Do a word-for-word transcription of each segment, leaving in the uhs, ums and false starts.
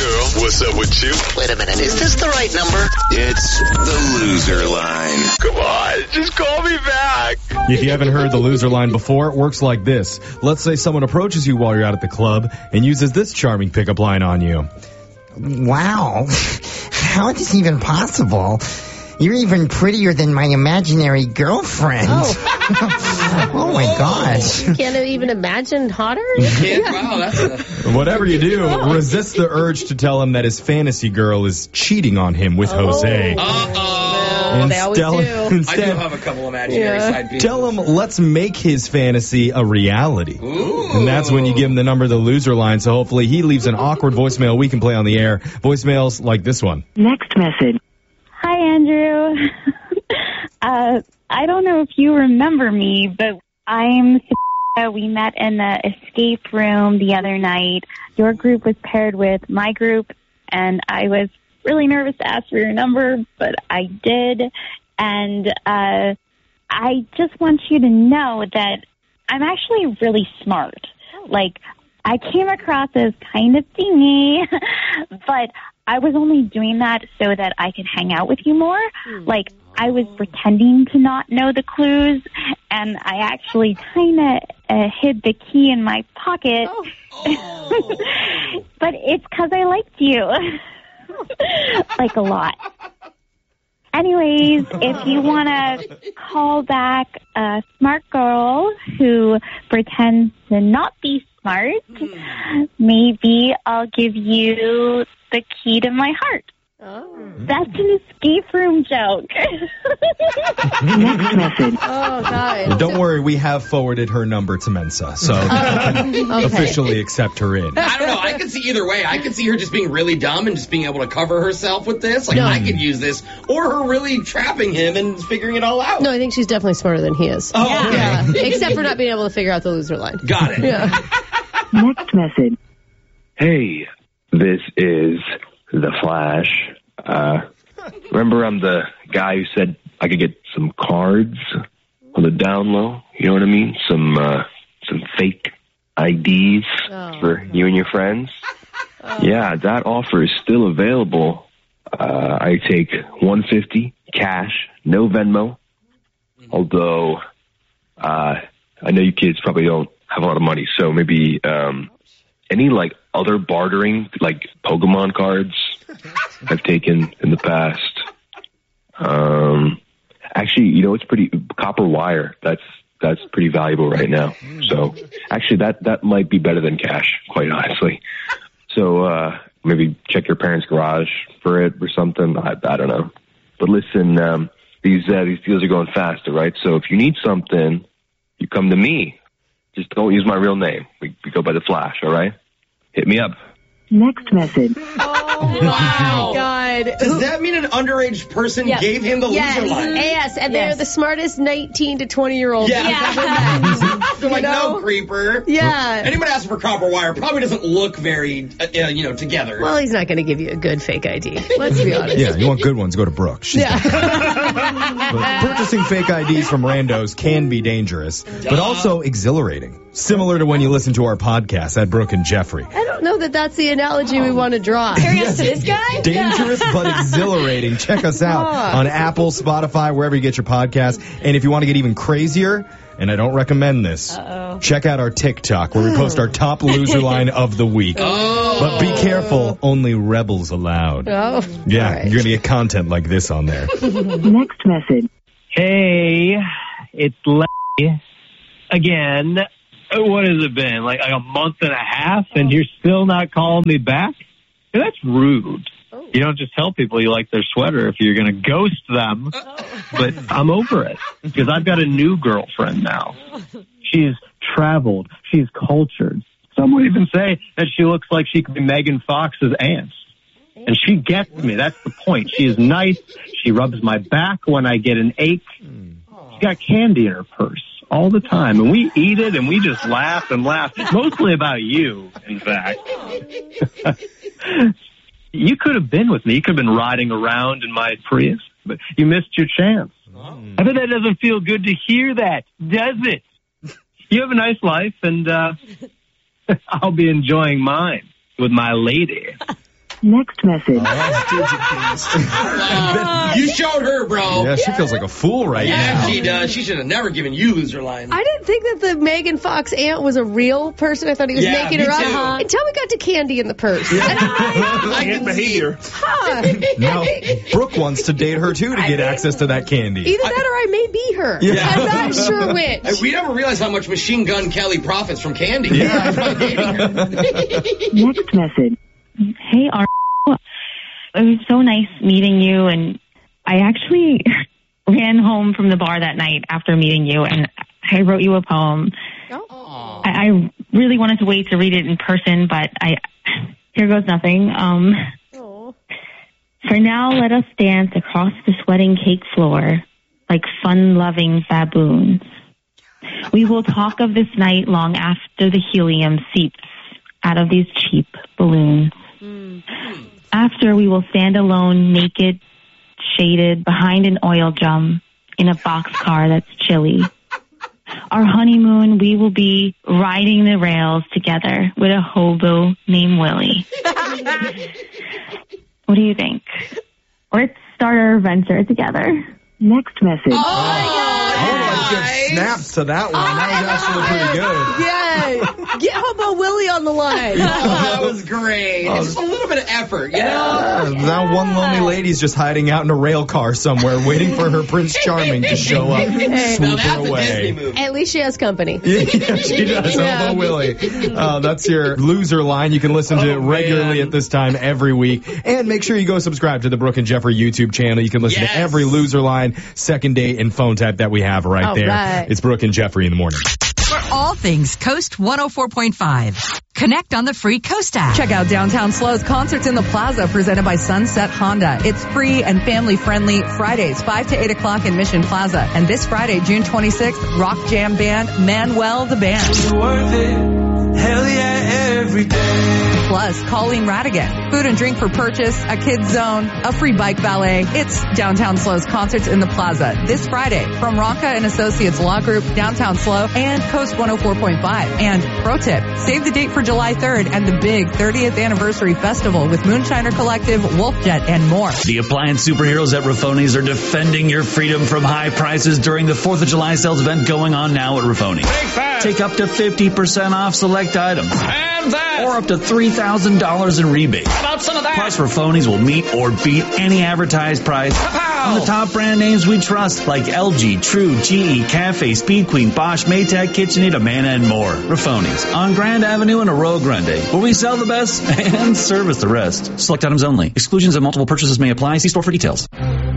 girl, what's up with you? Wait a minute, is this the right number? It's the loser line. Come on, just call me back. If you haven't heard the loser line before, it works like this. Let's say someone approaches you while you're out at the club and uses this charming pickup line on you. Wow. How is this even possible? You're even prettier than my imaginary girlfriend. Oh, oh my gosh. You can't even imagine hotter? Yeah, wow, that's a... Whatever you do, resist the urge to tell him that his fantasy girl is cheating on him with Oh. Jose. Uh-oh. They always Instead- do. Instead, I do have a couple imaginary Yeah. side pieces. tell him, let's make his fantasy a reality. Ooh. And that's when you give him the number of the loser line, so hopefully he leaves an awkward voicemail we can play on the air. Voicemails like this one. Next message. Hi, Andrew. uh, I don't know if you remember me, but I'm Sabrina. We met in the escape room the other night. Your group was paired with my group, and I was really nervous to ask for your number, but I did. And uh, I just want you to know that I'm actually really smart. Like, I came across as kind of dingy, but I was only doing that so that I could hang out with you more. Like, I was pretending to not know the clues, and I actually kind of uh, hid the key in my pocket. Oh. But it's because I liked you. Like, a lot. Anyways, if you want to call back a smart girl who pretends to not be smart, maybe I'll give you the key to my heart. Oh. That's an escape room joke. Next message. Oh, God. Don't worry, we have forwarded her number to Mensa, so we can Okay. officially accept her in. I don't know. I could see either way. I could see her just being really dumb and just being able to cover herself with this. Like, No. I could use this. Or her really trapping him and figuring it all out. No, I think she's definitely smarter than he is. Oh, okay. Yeah. Except for not being able to figure out the loser line. Got it. Yeah. Next message. Hey, this is The Flash. Uh, remember I'm the guy who said I could get some cards on the down low? You know what I mean? Some, uh, some fake I Ds Oh. for you and your friends? Yeah, that offer is still available. Uh, I take one hundred fifty dollars cash, no Venmo. Although, uh, I know you kids probably don't have a lot of money, so maybe, um, any, like, other bartering, like Pokemon cards I've taken in the past. Um, actually, you know, it's pretty, copper wire, that's, that's pretty valuable right now. So, actually, that, that might be better than cash, quite honestly. So, uh, maybe check your parents' garage for it or something. I, I don't know. But listen, um, these, uh, these deals are going faster, right? So if you need something, you come to me. Just don't use my real name. We, we go by The Flash, all right? Hit me up. Next message. Oh, wow. God. Does that mean an underage person Yeah. gave him the Yes. loser line? Yes, and they're Yes. the smartest nineteen to twenty year olds. Yeah. They're like, You know? no, creeper. Yeah. Anybody asking for copper wire probably doesn't look very, uh, uh, you know, together. Well, he's not going to give you a good fake I D. Let's be honest. Yeah, you want good ones, go to Brooke. She's Yeah. But purchasing fake I Ds from randos can be dangerous, but also exhilarating. Similar to when you listen to our podcast at Brooke and Jeffrey. I don't know that that's the analogy we want to draw. Curious to this guy? Dangerous but exhilarating. Check us out Ah. on Apple, Spotify, wherever you get your podcasts. And if you want to get even crazier, and I don't recommend this, Uh-oh. check out our TikTok where we post our top loser line of the week. Oh. But be careful, only rebels allowed. Oh. Yeah, All right. you're going to get content like this on there. Next message. Hey, it's Lenny again. What has it been? Like, like a month and a half, and you're still not calling me back? That's rude. Oh. You don't just tell people you like their sweater if you're going to ghost them. But I'm over it because I've got a new girlfriend now. She's traveled. She's cultured. Some would even say that she looks like she could be Megan Fox's aunt. And she gets me. That's the point. She is nice. She rubs my back when I get an ache. She's got candy in her purse all the time. And we eat it and we just laugh and laugh. Mostly about you, in fact. You could have been with me. You could have been riding around in my Prius, but you missed your chance. I bet that doesn't feel good to hear that, does it? You have a nice life, and uh, I'll be enjoying mine with my lady. Next message. Wow. You showed her, bro. Yeah, she feels like a fool right Yeah, now. she does. She should have never given you loser line. I didn't think that the Megan Fox aunt was a real person. I thought he was Yeah, making me her up. too. Until we got to candy in the purse. And I can behavior. Huh. Now, Brooke wants to date her, too, to get access to that candy. Either that or I may be her. Yeah. I'm not sure which. And we never realized how much Machine Gun Kelly profits from candy. Yeah. Next message. Hey, Ar. It was so nice meeting you, and I actually ran home from the bar that night after meeting you, and I wrote you a poem. Oh. I, I really wanted to wait to read it in person, but I here goes nothing. Um, Oh. For now, let us dance across the sweating cake floor like fun-loving baboons. We will talk of this night long after the helium seeps out of these cheap balloons. Mm. After, we will stand alone, naked, shaded, behind an oil drum in a boxcar that's chilly. Our honeymoon, we will be riding the rails together with a hobo named Willie. What do you think? Let's start our adventure together. Next message. I would like to give snaps to that one. That was actually pretty good. Yeah. Get Hobo Willie on the line. Oh, that was great. It's just a little bit of effort, you know? Uh, now one lonely lady's just hiding out in a rail car somewhere waiting for her Prince Charming to show up, Hey. swoop Now her that's a Disney away. movie. At least she has company. Yeah, she does. Yeah. Hobo Willie. Uh, that's your loser line. You can listen to Oh, it regularly man. at this time every week. And make sure you go subscribe to the Brooke and Jeffrey YouTube channel. You can listen Yes. to every loser line, second date, and phone tap that we have right All there. right. It's Brooke and Jeffrey in the morning. For all things Coast one oh four point five. Connect on the free Coast app. Check out Downtown Slow's Concerts in the Plaza presented by Sunset Honda. It's free and family friendly Fridays, five to eight o'clock in Mission Plaza. And this Friday, June twenty-sixth, rock jam band Manuel the Band. Worth it. Hell yeah, every day. Plus, Colleen Radigan. Food and drink for purchase, a kids zone, a free bike valet. It's Downtown Slow's Concerts in the Plaza this Friday from Ronca and Associates Law Group, Downtown Slow, and Coast one oh four point five. And pro tip, save the date for July third and the big thirtieth anniversary festival with Moonshiner Collective, Wolfjet, and more. The appliance superheroes at Raffoni's are defending your freedom from high prices during the fourth of July sales event going on now at Raffoni. Take up to fifty percent off select items. And that. Or up to three thousand dollars in rebates. How about some of that? Plus, Raffoni's will meet or beat any advertised price on the top brand names we trust, like L G, True, G E, Cafe, Speed Queen, Bosch, Maytag, KitchenAid, Amana, and more. Raffoni's on Grand Avenue in Arroyo Grande, where we sell the best and service the rest. Select items only. Exclusions of multiple purchases may apply. See store for details.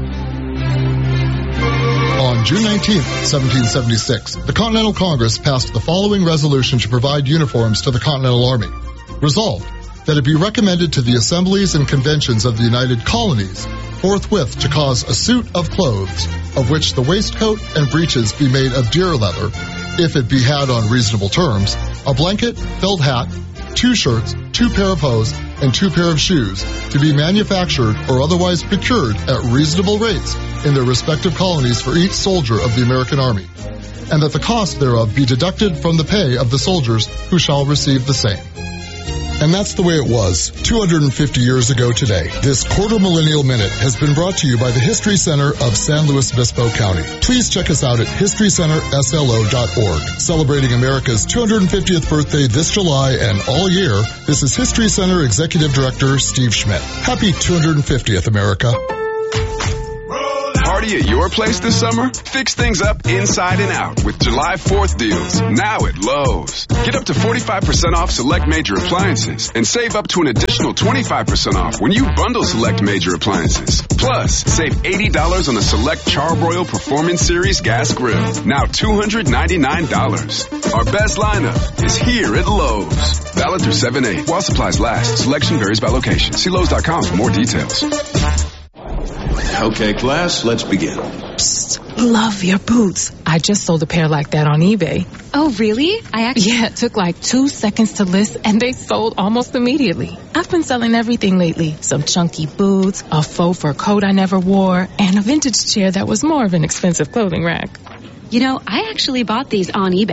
On June nineteenth, seventeen seventy-six, the Continental Congress passed the following resolution to provide uniforms to the Continental Army. Resolved, that it be recommended to the assemblies and conventions of the United Colonies forthwith to cause a suit of clothes, of which the waistcoat and breeches be made of deer leather, if it be had on reasonable terms, a blanket, felt hat, two shirts, two pair of hose, and two pair of shoes to be manufactured or otherwise procured at reasonable rates in their respective colonies for each soldier of the American Army, and that the cost thereof be deducted from the pay of the soldiers who shall receive the same. And that's the way it was two hundred fifty years ago today. This quarter millennial minute has been brought to you by the History Center of San Luis Obispo County. Please check us out at history center s l o dot org. Celebrating America's two hundred fiftieth birthday this July and all year, this is History Center Executive Director Steve Schmidt. Happy two hundred fiftieth, America. Party at your place this summer? Fix things up inside and out with July fourth deals now at Lowe's. Get up to forty-five percent off select major appliances and save up to an additional twenty-five percent off when you bundle select major appliances. Plus, save eighty dollars on a select Charbroil Performance Series gas grill, now two hundred ninety-nine dollars. Our best lineup is here at Lowe's. Valid through seven eight while supplies last. Selection varies by location. See Lowe's dot com for more details. Okay, class, let's begin. Psst, love your boots. I just sold a pair like that on eBay. Oh, really? I actually... Yeah, it took like two seconds to list, and they sold almost immediately. I've been selling everything lately. Some chunky boots, a faux fur coat I never wore, and a vintage chair that was more of an expensive clothing rack. You know, I actually bought these on eBay.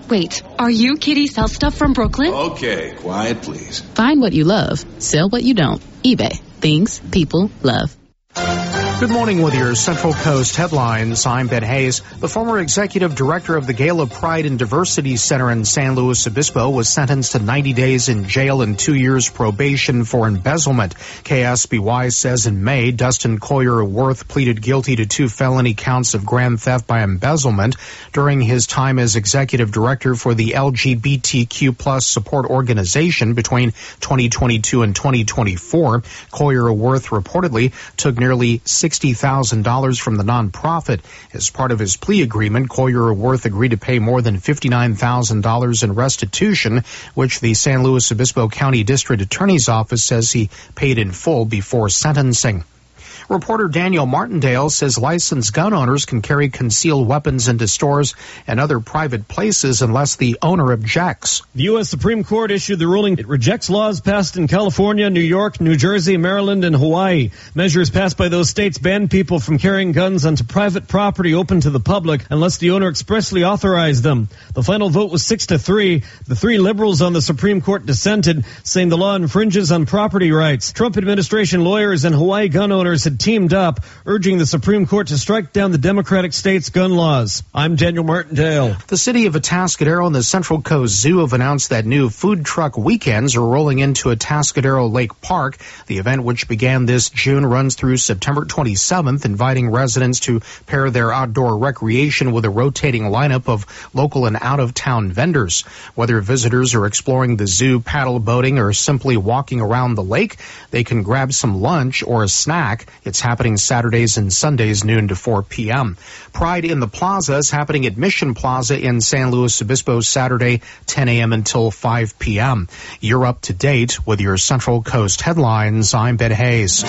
Wait, are you Kitty Sell Stuff from Brooklyn? Okay, quiet, please. Find what you love. Sell what you don't. eBay. Things people love. Good morning with your Central Coast headlines. I'm Ben Hayes. The former executive director of the Gala Pride and Diversity Center in San Luis Obispo was sentenced to ninety days in jail and two years probation for embezzlement. K S B Y says in May, Dustin Collier Worth pleaded guilty to two felony counts of grand theft by embezzlement during his time as executive director for the L G B T Q plus support organization between twenty twenty-two and twenty twenty-four. Collier Worth reportedly took nearly sixty thousand dollars from the nonprofit. As part of his plea agreement, Collier Worth agreed to pay more than fifty-nine thousand dollars in restitution, which the San Luis Obispo County District Attorney's Office says he paid in full before sentencing. Reporter Daniel Martindale says licensed gun owners can carry concealed weapons into stores and other private places unless the owner objects. The U S Supreme Court issued the ruling. It rejects laws passed in California, New York, New Jersey, Maryland, and Hawaii. Measures passed by those states ban people from carrying guns onto private property open to the public unless the owner expressly authorized them. The final vote was six to three. The three liberals on the Supreme Court dissented, saying the law infringes on property rights. Trump administration lawyers and Hawaii gun owners had teamed up, urging the Supreme Court to strike down the Democratic state's gun laws. I'm Daniel Martindale. The city of Atascadero and the Central Coast Zoo have announced that new food truck weekends are rolling into Atascadero Lake Park. The event, which began this June, runs through September twenty-seventh, inviting residents to pair their outdoor recreation with a rotating lineup of local and out-of-town vendors. Whether visitors are exploring the zoo, paddle boating, or simply walking around the lake, they can grab some lunch or a snack. It's happening Saturdays and Sundays, noon to four p.m. Pride in the Plaza is happening at Mission Plaza in San Luis Obispo Saturday, ten a.m. until five p.m. You're up to date with your Central Coast headlines. I'm Ben Hayes.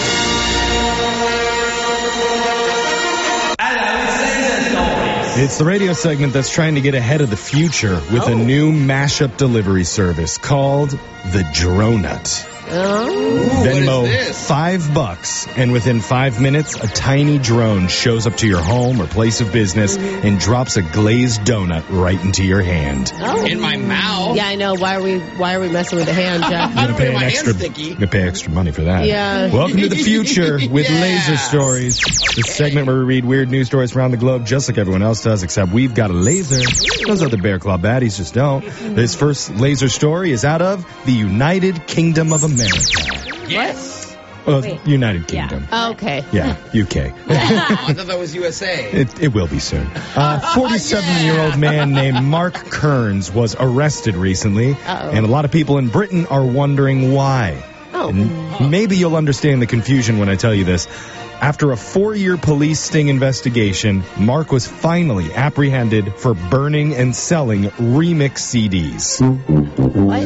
It's the radio segment that's trying to get ahead of the future with oh. a new mashup delivery service called the Dronut. Oh. Venmo five bucks, and within five minutes, a tiny drone shows up to your home or place of business mm-hmm. and drops a glazed donut right into your hand. Oh. In my mouth. Yeah, I know. Why are we? Why are we messing with the hand, Jeff? You're gonna pay an extra. You're gonna pay extra money for that. Yeah. Welcome to the future with yeah. Laser Stories. Okay. This segment where we read weird news stories around the globe, just like everyone else does, except we've got a laser. Those other Bear Claw baddies just don't. This first laser story is out of the United Kingdom of America. Yes. Well, Wait. United Kingdom. Yeah. Okay. Yeah, U K. Oh, I thought that was U S A. It, it will be soon. A forty-seven-year-old man named Mark Kearns was arrested recently, Uh-oh. and a lot of people in Britain are wondering why. Oh. And maybe you'll understand the confusion when I tell you this. After a four-year police sting investigation, Mark was finally apprehended for burning and selling remix C Ds. What?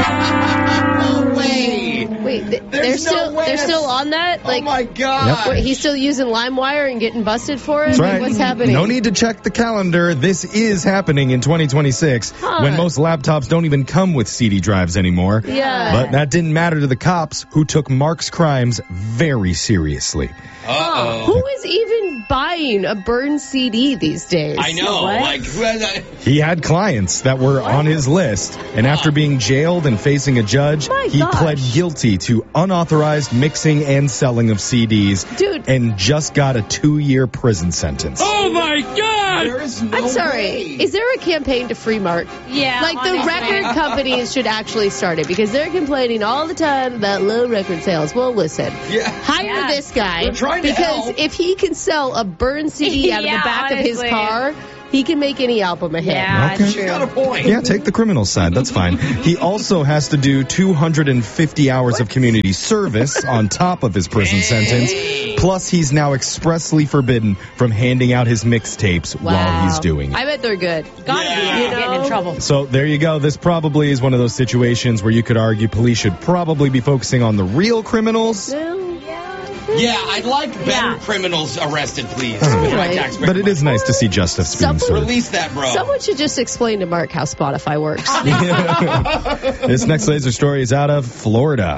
No way. Wait, th- they're still no they're still on that? Like, oh my god! Wait, he's still using LimeWire and getting busted for it? That's Like, right. what's happening? No need to check the calendar. This is happening in twenty twenty-six huh. when most laptops don't even come with C D drives anymore. Yeah. But that didn't matter to the cops, who took Mark's crimes very seriously. Uh-oh. Who is even buying a burned C D these days? I know. What? Like, who has that? He had clients that were what? on his list, and after being jailed and facing a judge, My he gosh. pled guilty to unauthorized mixing and selling of C Ds. Dude. And just got a two-year prison sentence. Oh my God! There is no I'm sorry. way. Is there a campaign to free Mark? Yeah. Like, the honestly. record companies should actually start it because they're complaining all the time about low record sales. Well, listen. Yeah. Hire Yeah. this guy. We're trying to because help. if he can sell a burned C D out of Yeah, the back honestly. of his car, he can make any album a hit. Yeah, Okay. She's got a point. Yeah, take the criminal side. That's fine. He also has to do two hundred fifty hours of community service on top of his prison sentence. Plus, he's now expressly forbidden from handing out his mixtapes Wow. while he's doing it. I bet they're good. Gotta Yeah. be You know? getting in trouble. So there you go. This probably is one of those situations where you could argue police should probably be focusing on the real criminals. Well, Yeah, I'd like better Yeah. criminals arrested, please. All with my right. taxpayer But it money. is nice to see justice being Someone- served. Release that, bro. Someone should just explain to Mark how Spotify works. This next laser story is out of Florida.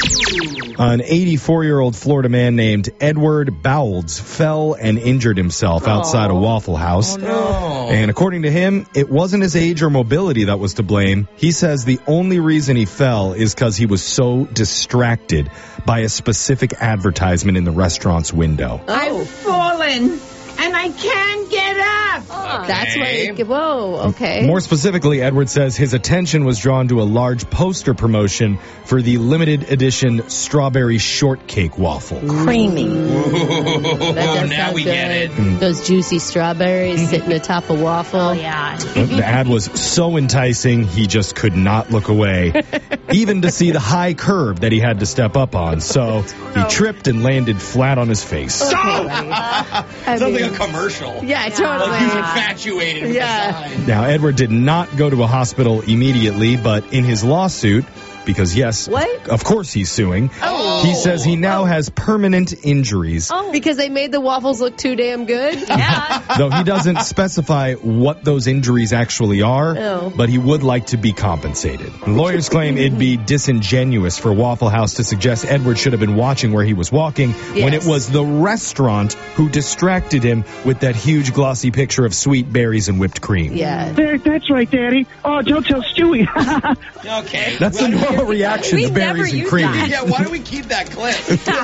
An eighty-four-year-old Florida man named Edward Bowles fell and injured himself outside a Waffle House. Oh, no. And according to him, it wasn't his age or mobility that was to blame. He says the only reason he fell is because he was so distracted by a specific advertisement in the restaurant's window. I've fallen and I can't get up. Oh, that's why. It, whoa, okay. More specifically, Edward says his attention was drawn to a large poster promotion for the limited edition strawberry shortcake waffle. Creamy. That does now sound we good. get it. Those juicy strawberries sitting atop a waffle. Oh, yeah. The ad was so enticing, he just could not look away, even to see the high curb that he had to step up on. So he tripped and landed flat on his face. Okay, buddy. Sounds I mean, like a commercial. yeah, totally. Like he's infatuated with Yeah. the sign. Now, Edward did not go to a hospital immediately, but in his lawsuit, because yes, What? of course he's suing, Oh. he says he now has permanent injuries. Oh, because they made the waffles look too damn good? Yeah. Though he doesn't specify what those injuries actually are, Oh. but he would like to be compensated. Lawyers claim it'd be disingenuous for Waffle House to suggest Edward should have been watching where he was walking when it Yes. was the restaurant who distracted him with that huge glossy picture of sweet berries and whipped cream. Yeah. There, that's right, Daddy. Oh, don't tell Stewie. Okay. That's the Well, normal reaction We to never berries and use cream. that. yeah, why do we keep that clip?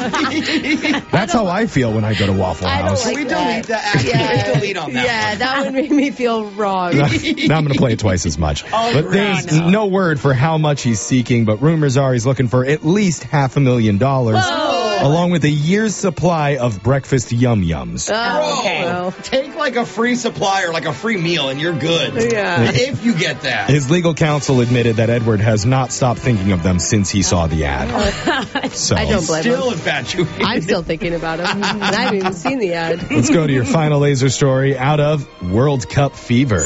That's how I feel when I go to Waffle I don't House. like we that. delete that. Actually, Yeah. delete on that Yeah, one. that would make me feel wrong. now I'm going to play it twice as much. Oh, but there's Grandma. no word for how much he's seeking, but rumors are he's looking for at least half a million dollars, along with a year's supply of breakfast yum yums. Oh, Bro, well. take like a free supply or like a free meal and you're good. Yeah. If you get that. His legal counsel admitted that Edward has not stopped thinking of them since he saw the ad. So I don't blame Still him. infatuated. I'm still thinking about him. And I haven't even seen the ad. let's go to your final laser story out of World Cup fever.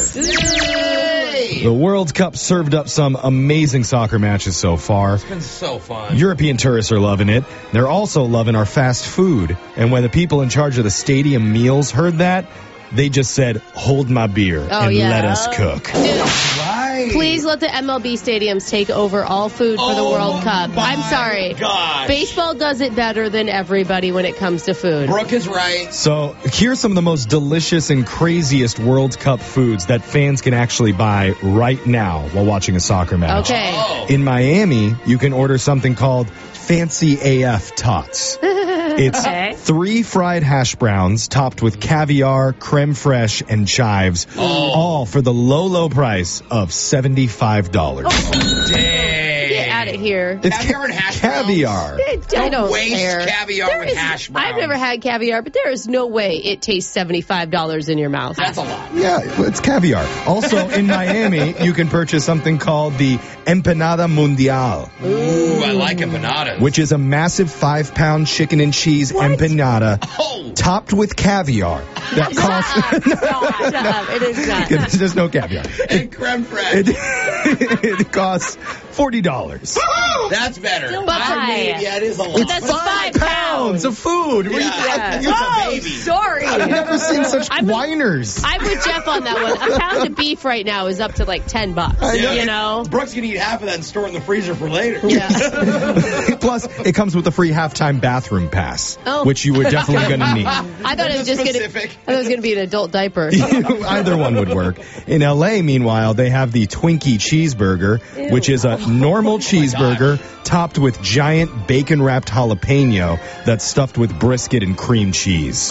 Yay! The World Cup served up some amazing soccer matches so far. It's been so fun. European tourists are loving it. They're also loving our fast food. And when the people in charge of the stadium meals heard that, they just said, hold my beer Oh, and yeah. let us cook. Dude, Right. please let the M L B stadiums take over all food for the Oh, World Cup. my I'm sorry. gosh. Baseball does it better than everybody when it comes to food. Brooke is right. So here's some of the most delicious and craziest World Cup foods that fans can actually buy right now while watching a soccer match. Okay. Oh. In Miami, you can order something called Fancy A F Tots. It's Okay. three fried hash browns topped with caviar, creme fraiche, and chives, Oh. all for the low, low price of seventy-five dollars. Dang. Get out of here. It's Caviar and hash browns? caviar. I Don't don't waste care. caviar There with is- hash browns. I've never had caviar, but there is no way it tastes seventy-five dollars in your mouth. That's a lot. Yeah, it's caviar. Also, in Miami, you can purchase something called the Empanada Mundial, Ooh, I like empanadas. which is a massive five-pound chicken and cheese empanada Oh. topped with caviar that costs. Shut up. It is not. There's no caviar. and creme fraiche. It, it costs forty dollars. That's better. Still That's a buy. maybe. Yeah, it is a lot. That's But five pounds. of food. Yeah. Yeah. It's a baby. Sorry. I've never seen such I'm- whiners. I'm with Jeff on that one. A pound of beef right now is up to like ten bucks. Yeah. You know? Brooke's gonna eat half of that and store it in the freezer for later. Yeah. Plus, it comes with a free halftime bathroom pass, Oh. which you were definitely going to need. I thought it was just gonna. Specific. I thought it was gonna be an adult diaper. Either one would work. In L A, meanwhile, they have the Twinkie cheeseburger, which is a normal cheeseburger topped with giant bacon-wrapped jalapeno that's stuffed with brisket and cream cheese.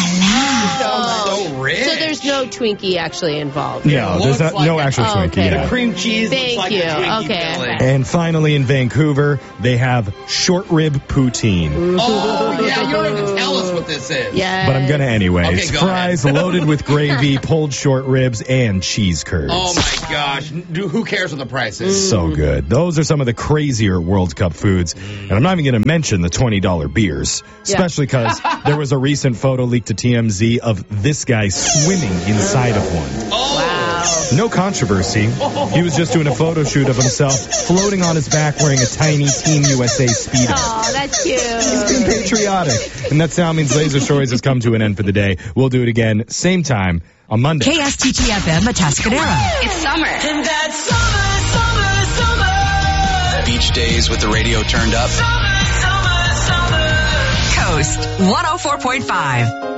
Sounds so rich. So there's no Twinkie actually involved. No, there's looks not, like no a- actual Oh, Twinkie. okay. yeah. The cream cheese Thank looks like you. a Twinkie Okay. filling. And finally, in Vancouver, they have short rib poutine. Oh, yeah, you don't even tell us what this is. Yeah. But I'm gonna anyways. Okay, go Fries loaded with gravy, pulled short ribs, and cheese curds. Oh my gosh. Do, who cares what the price is? So good. Those are some of the crazier World Cup foods. And I'm not even going to mention the twenty dollar beers, especially because there was a recent photo leaked to T M Z of this guy swimming inside of one. Oh. Wow. No controversy. He was just doing a photo shoot of himself floating on his back wearing a tiny Team U S A Speedo. Oh, that's cute. He's being patriotic. And that sound means Laser Stories has come to an end for the day. We'll do it again, same time on Monday. K S T T F M Atascadero. It's summer. And that summer, summer, summer. Beach days with the radio turned up. Summer, summer, summer. Coast one oh four point five.